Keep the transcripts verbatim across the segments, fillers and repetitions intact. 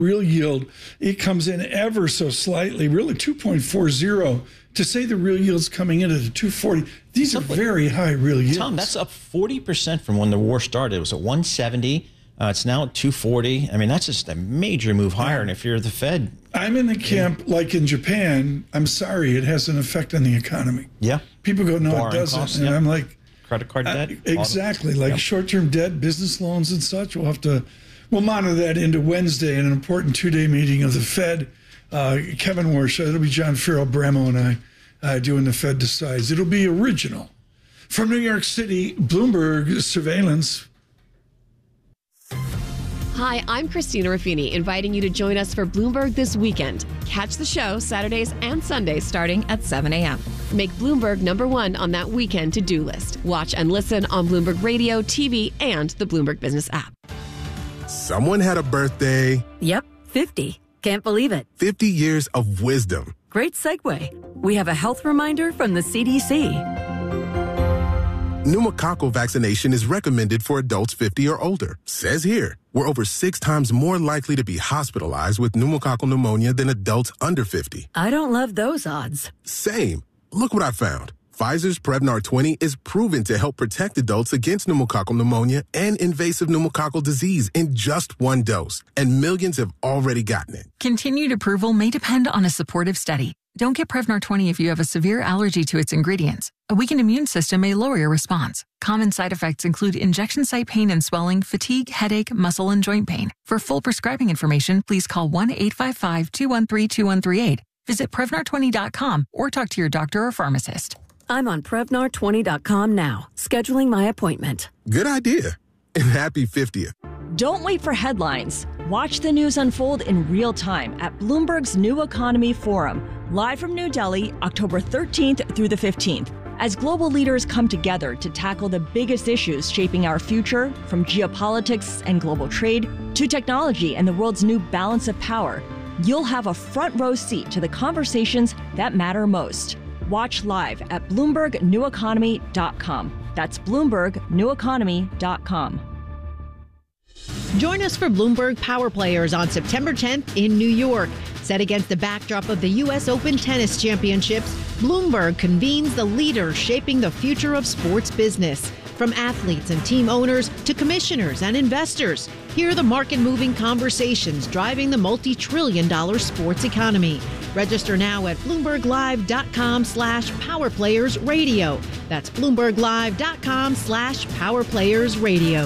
real yield, it comes in ever so slightly, really two point four zero. To say the real yield's coming in at a two forty, these are very high real yields. Tom, that's up forty percent from when the war started. It was at one seventy. Uh, it's now at two forty. I mean, that's just a major move higher. And if you're the Fed... I'm in the camp, like in Japan, I'm sorry, it has an effect on the economy. Yeah. People go, no, Borrowing it doesn't. costs, and yep. I'm like... Credit card debt? Uh, exactly. Like yep. short-term debt, business loans and such. We'll have to... We'll monitor that into Wednesday in an important two-day meeting of the Fed. Uh, Kevin Warshaw, it'll be John Farrell, Bramo, and I uh, doing the Fed Decides. It'll be original. From New York City, Bloomberg Surveillance. Hi, I'm Christina Ruffini, inviting you to join us for Bloomberg This Weekend. Catch the show Saturdays and Sundays starting at seven a.m. Make Bloomberg number one on that weekend to-do list. Watch and listen on Bloomberg Radio, T V, and the Bloomberg Business app. Someone had a birthday. Yep, fifty. Can't believe it. fifty years of wisdom. Great segue. We have a health reminder from the C D C. Pneumococcal vaccination is recommended for adults fifty or older. Says here, we're over six times more likely to be hospitalized with pneumococcal pneumonia than adults under fifty. I don't love those odds. Same. Look what I found. Pfizer's Prevnar twenty is proven to help protect adults against pneumococcal pneumonia and invasive pneumococcal disease in just one dose. And millions have already gotten it. Continued approval may depend on a supportive study. Don't get Prevnar twenty if you have a severe allergy to its ingredients. A weakened immune system may lower your response. Common side effects include injection site pain and swelling, fatigue, headache, muscle, and joint pain. For full prescribing information, please call one eight five five, two one three, two one three eight. Visit Prevnar twenty dot com or talk to your doctor or pharmacist. I'm on Prevnar twenty dot com now, scheduling my appointment. Good idea. And happy fiftieth. Don't wait for headlines. Watch the news unfold in real time at Bloomberg's New Economy Forum, live from New Delhi, October thirteenth through the fifteenth. As global leaders come together to tackle the biggest issues shaping our future, from geopolitics and global trade to technology and the world's new balance of power, you'll have a front row seat to the conversations that matter most. Watch live at Bloomberg New Economy dot com. That's Bloomberg New Economy dot com. Join us for Bloomberg Power Players on September tenth in New York. Set against the backdrop of the U S Open Tennis Championships, Bloomberg convenes the leaders shaping the future of sports business. From athletes and team owners to commissioners and investors, hear the market-moving conversations driving the multi-trillion dollar sports economy. Register now at Bloomberg Live dot com slash Power Players Radio. That's Bloomberg Live dot com slash Power Players Radio.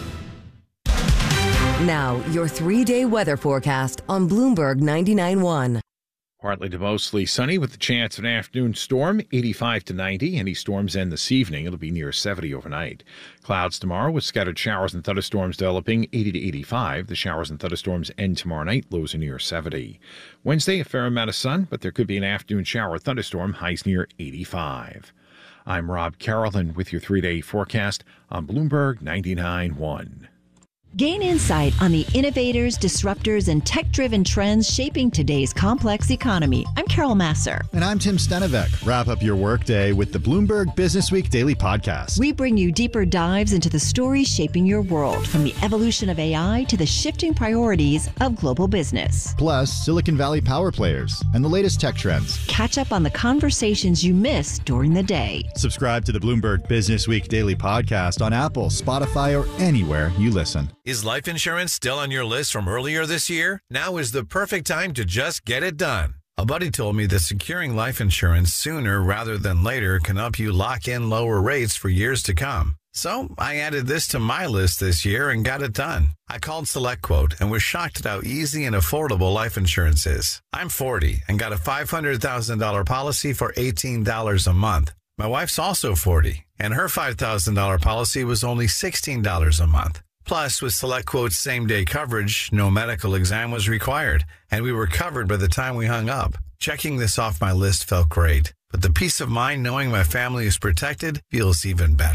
Now, your three-day weather forecast on Bloomberg ninety-nine point one. Partly to mostly sunny with the chance of an afternoon storm, eighty-five to ninety. Any storms end this evening. It'll be near seventy overnight. Clouds tomorrow with scattered showers and thunderstorms developing, eighty to eighty-five. The showers and thunderstorms end tomorrow night. Lows are near seventy. Wednesday, a fair amount of sun, but there could be an afternoon shower or thunderstorm. Highs near eighty-five. I'm Rob Carolyn with your three-day forecast on Bloomberg ninety-nine point one. Gain insight on the innovators, disruptors, and tech-driven trends shaping today's complex economy. I'm Carol Masser. And I'm Tim Stenevec. Wrap up your workday with the Bloomberg Business Week Daily Podcast. We bring you deeper dives into the stories shaping your world, from the evolution of A I to the shifting priorities of global business. Plus, Silicon Valley power players and the latest tech trends. Catch up on the conversations you missed during the day. Subscribe to the Bloomberg Business Week Daily Podcast on Apple, Spotify, or anywhere you listen. Is life insurance still on your list from earlier this year? Now is the perfect time to just get it done. A buddy told me that securing life insurance sooner rather than later can help you lock in lower rates for years to come. So I added this to my list this year and got it done. I called SelectQuote and was shocked at how easy and affordable life insurance is. I'm forty and got a five hundred thousand dollars policy for eighteen dollars a month. My wife's also forty, and her five thousand dollars policy was only sixteen dollars a month. Plus, with SelectQuote's same-day coverage, no medical exam was required, and we were covered by the time we hung up. Checking this off my list felt great, but the peace of mind knowing my family is protected feels even better.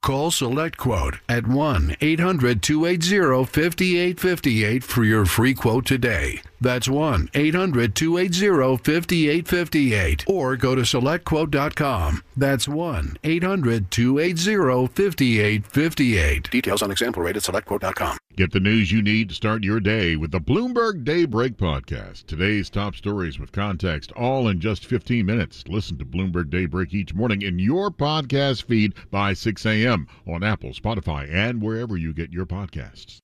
Call SelectQuote at one eight hundred two eight zero five eight five eight for your free quote today. That's one eight hundred two eight zero five eight five eight. Or go to select quote dot com. That's one eight hundred two eight zero five eight five eight. Details on example rate at select quote dot com. Get the news you need to start your day with the Bloomberg Daybreak podcast. Today's top stories with context, all in just fifteen minutes. Listen to Bloomberg Daybreak each morning in your podcast feed by six a.m. on Apple, Spotify, and wherever you get your podcasts.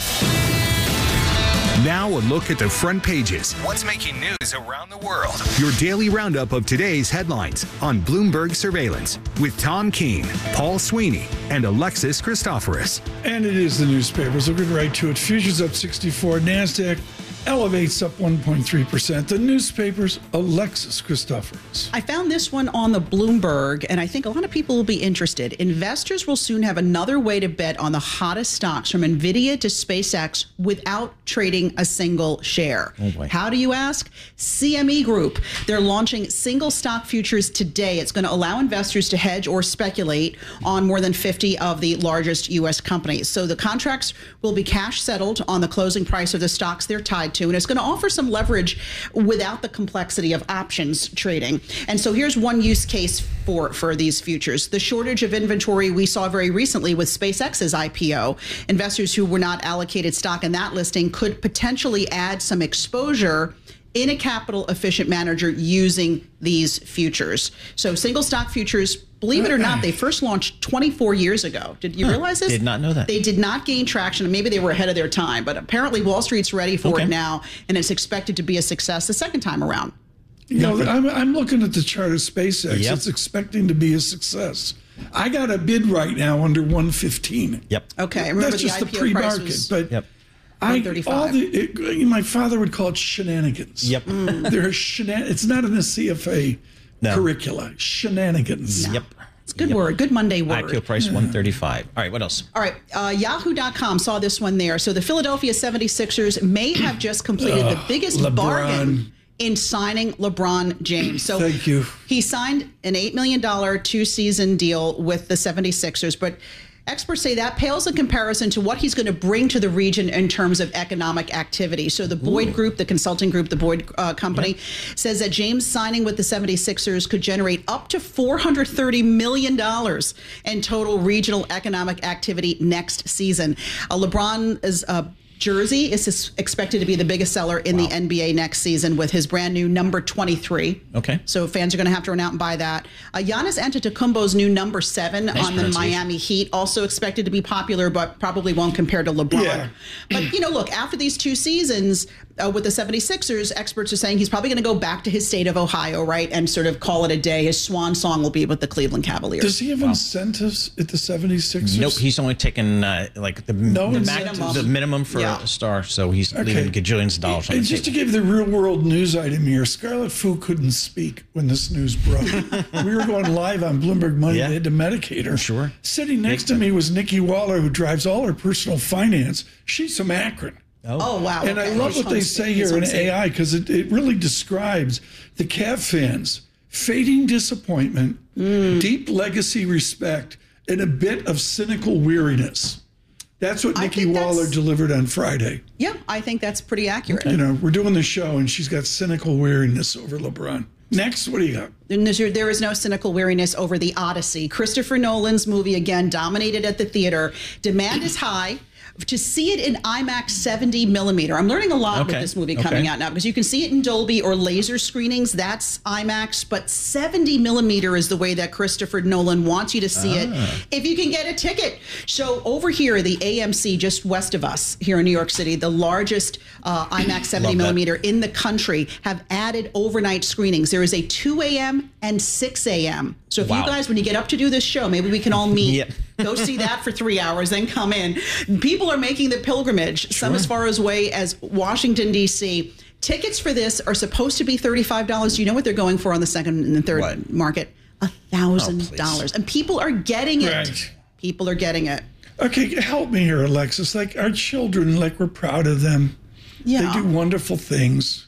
Now a look at the front pages. What's making news around the world? Your daily roundup of today's headlines on Bloomberg Surveillance with Tom Keene, Paul Sweeney, and Alexis Christoforous. And it is the newspapers. We'll get right to it. Futures up sixty-four. NASDAQ elevates up one point three percent. The newspapers, Alexis Christoforous. I found this one on the Bloomberg, and I think a lot of people will be interested. Investors will soon have another way to bet on the hottest stocks from NVIDIA to SpaceX without trading a single share. Oh boy. How do you ask? C M E Group. They're launching single stock futures today. It's going to allow investors to hedge or speculate on more than fifty of the largest U S companies. So the contracts will be cash settled on the closing price of the stocks they're tied to, and it's going to offer some leverage without the complexity of options trading. And so here's one use case for, for these futures. The shortage of inventory we saw very recently with SpaceX's I P O. Investors who were not allocated stock in that listing could potentially add some exposure in a capital efficient manner using these futures. So single stock futures, believe it or not, they first launched twenty-four years ago. Did you huh, realize this? Did not know that. They did not gain traction, and maybe they were ahead of their time, but apparently Wall Street's ready for okay. it now, and it's expected to be a success the second time around. You know, I'm, I'm looking at the chart of SpaceX. Yep. It's expecting to be a success. I got a bid right now under one fifteen. Yep. Okay, remember that's the just I P O the pre-market, was but yep. I, all the, it, my father would call it shenanigans. Yep. Mm. There are shenan- It's not in the C F A no. curricula. Shenanigans. No. Yep. It's a good yep. word. Good Monday word. I P O price yeah. one thirty-five. All right, what else? All right, uh, Yahoo dot com saw this one there. So the Philadelphia seventy-sixers may have just completed the biggest LeBron. bargain in signing LeBron James. So thank you. He signed an eight million dollars two-season deal with the seventy-sixers, but experts say that pales in comparison to what he's going to bring to the region in terms of economic activity. So the Boyd Ooh. Group, the consulting group, the Boyd uh, company, yep. says that James signing with the seventy-sixers could generate up to four hundred thirty million dollars in total regional economic activity next season. Uh, LeBron is uh, jersey is expected to be the biggest seller in wow. the N B A next season with his brand new number twenty-three. Okay. So fans are going to have to run out and buy that. Uh, Giannis Antetokounmpo's new number seven nice on the Miami Heat, also expected to be popular, but probably won't compare to LeBron. Yeah. But, you know, look, after these two seasons uh, with the seventy-sixers, experts are saying he's probably going to go back to his state of Ohio, right, and sort of call it a day. His swan song will be with the Cleveland Cavaliers. Does he have wow. incentives at the seventy-sixers? Nope, he's only taken uh, like the, no the, minimum. the minimum for yeah. a star, so he's okay. leaving gajillions of dollars on and the just table. to give the real world news item here, Scarlet Fu couldn't speak when this news broke. We were going live on Bloomberg Money. Yeah. They had to medicate her. Sure. Sitting next Big to me was Nikki Waller, who drives all her personal finance. She's from Akron. Oh, oh wow. And okay. I love what they say here in A I because it, it really describes the Cav fans' fading disappointment, mm. deep legacy respect, and a bit of cynical weariness. That's what Nikki Waller that's, delivered on Friday. Yeah, I think that's pretty accurate. You know, we're doing the show, and she's got cynical weariness over LeBron. Next, what do you got? There is no cynical weariness over The Odyssey. Christopher Nolan's movie, again, dominated at the theater. Demand is high. To see it in IMAX seventy millimeter. I'm learning a lot okay. with this movie coming okay. out now because you can see it in Dolby or laser screenings. That's IMAX, but seventy millimeter is the way that Christopher Nolan wants you to see ah. it if you can get a ticket. So over here, the A M C just west of us here in New York City, the largest uh, IMAX seventy millimeter in the country, have added overnight screenings. There is a two a.m. and six a.m. So if wow. you guys, when you get up to do this show, maybe we can all meet, yep. go see that for three hours, then come in. People are making the pilgrimage, sure. some as far as away as Washington, D C. Tickets for this are supposed to be thirty-five dollars. Do you know what they're going for on the second and the third what? market? one thousand dollars. Oh, and people are getting it. Right. People are getting it. Okay, help me here, Alexis. Like our children, like we're proud of them. Yeah. They do wonderful things.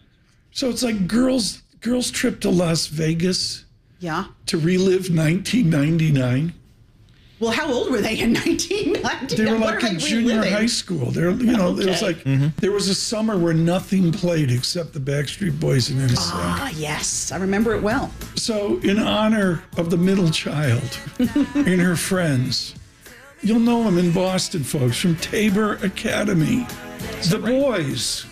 So it's like girls, girls trip to Las Vegas. Yeah. To relive nineteen ninety-nine. Well, how old were they in nineteen ninety? They were What like are in we junior living? high school. They're, you know, Okay. it was like Mm-hmm. there was a summer where nothing played except the Backstreet Boys and N Sync. Ah, yes, I remember it well. So, in honor of the middle child and her friends, you'll know them in Boston, folks, from Tabor Academy. The Boys.